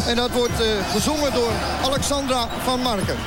En dat wordt gezongen door Alexandra van Marken.